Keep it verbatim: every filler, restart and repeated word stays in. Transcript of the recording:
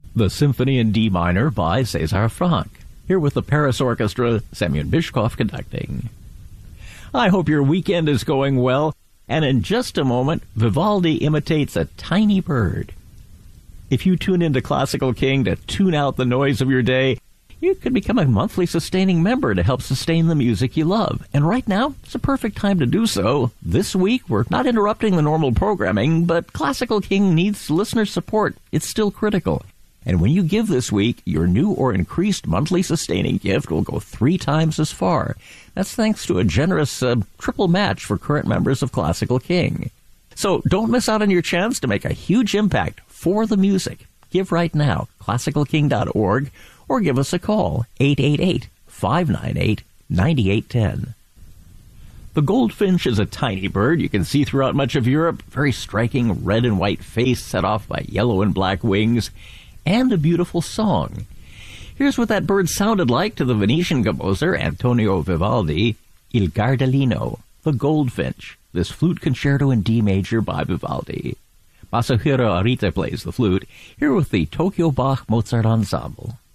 The Symphony in D minor by César Franck. Here with the Paris Orchestra, Semyon Bychkov conducting. I hope your weekend is going well, and in just a moment, Vivaldi imitates a tiny bird. If you tune into Classical King to tune out the noise of your day, you could become a monthly sustaining member to help sustain the music you love. And right now, it's a perfect time to do so. This week, we're not interrupting the normal programming, but Classical King needs listener support. It's still critical. And when you give this week, your new or increased monthly sustaining gift will go three times as far. That's thanks to a generous uh, triple match for current members of Classical King. So don't miss out on your chance to make a huge impact for the music. Give right now, classical king dot org, or give us a call, eight eight eight, five nine eight, nine eight one zero. The goldfinch is a tiny bird you can see throughout much of Europe. Very striking red and white face set off by yellow and black wings, and a beautiful song. Here's what that bird sounded like to the Venetian composer Antonio Vivaldi, Il Gardellino, the goldfinch, this flute concerto in D major by Vivaldi. Masahiro Arita plays the flute, here with the Tokyo Bach Mozart Ensemble.